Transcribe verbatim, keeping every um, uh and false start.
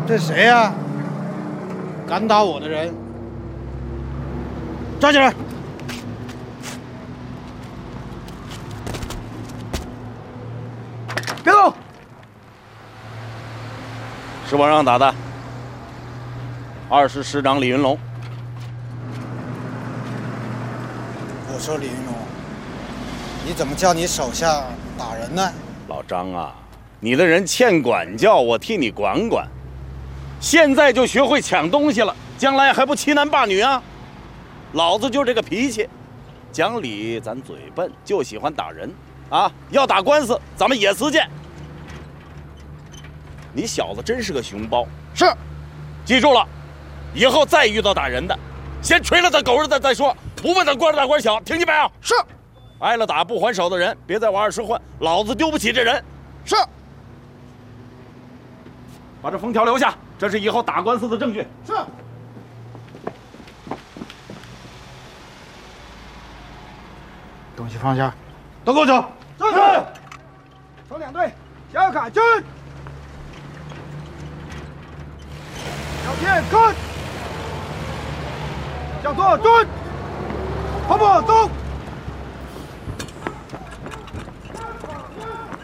这谁呀？敢打我的人，抓起来！别动！ 是我让打的。二师师长李云龙。 我说李云龙，你怎么叫你手下打人呢？ 老张啊，你的人欠管教，我替你管管。现在就学会抢东西了，将来还不欺男霸女啊？老子就这个脾气，讲理咱嘴笨，就喜欢打人啊！要打官司，咱们野私见。你小子真是个熊包。 是， 记住了，以后再遇到打人的，先捶了他狗日的再说，不问他官大官小，听见没有？ 是。 挨了打不还手的人，别再玩二十混，老子丢不起这人。 是。 把这封条留下，这是以后打官司的证据。 是。东西放下，都给我走。 是。走两队，小卡军，小天跟，小左军，跑跑走。